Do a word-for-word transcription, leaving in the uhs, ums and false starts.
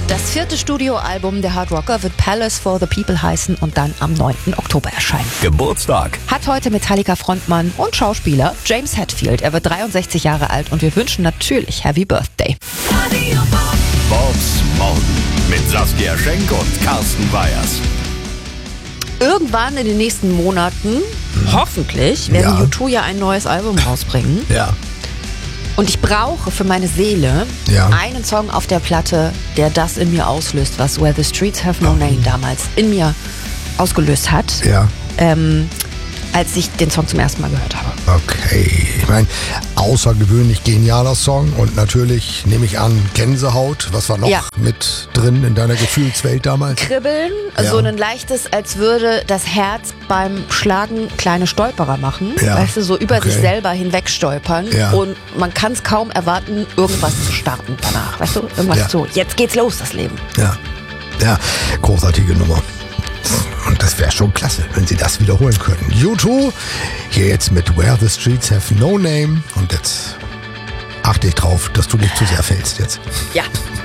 Das vierte Studioalbum der Hard Rocker wird Palace for the People heißen und dann am neunten Oktober erscheinen. Geburtstag Hat heute Metallica-Frontmann und Schauspieler James Hetfield. Er wird dreiundsechzig Jahre alt und wir wünschen natürlich Happy Birthday. Bobs Morgen mit Saskia Schenk und Carsten Weyers. Irgendwann in den nächsten Monaten, hoffentlich, werden Ja. U zwei ja ein neues Album rausbringen. Ja. Und ich brauche für meine Seele Ja. einen Song auf der Platte, der das in mir auslöst, was Where the Streets Have No Name damals in mir ausgelöst hat, Ja. ähm, als ich den Song zum ersten Mal gehört habe. Okay. Ich meine, außergewöhnlich genialer Song und natürlich, nehme ich an, Gänsehaut. Was war noch Ja. mit drin in deiner Gefühlswelt damals? Kribbeln, Ja. so ein leichtes, als würde das Herz beim Schlagen kleine Stolperer machen, Ja. weißt du, so über Okay. sich selber hinweg stolpern Ja. und man kann es kaum erwarten, irgendwas zu starten danach, weißt du, irgendwas Ja. so, jetzt geht's los, das Leben. Ja. Ja, großartige Nummer. Und das wäre schon klasse, wenn sie das wiederholen könnten. U zwei, hier jetzt mit Where the Streets Have No Name. Und jetzt achte ich drauf, dass du nicht zu sehr fällst jetzt. Ja.